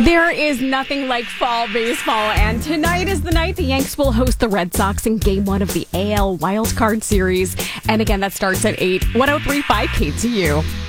There is nothing like fall baseball, and tonight is the night the Yanks will host the Red Sox in Game 1 of the AL Wildcard Series. And again, that starts at 8. 103.5 KTU.